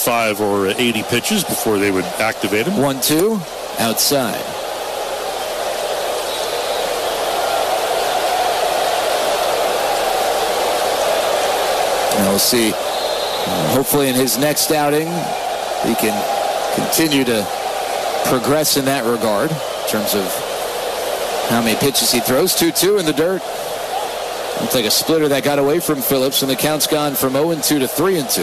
75 or 80 pitches before they would activate him. 1-2 outside. And we'll see. Hopefully in his next outing, he can continue to progress in that regard in terms of how many pitches he throws. 2-2 in the dirt. Looks like a splitter that got away from Phillips, and the count's gone from 0-2 to 3-2.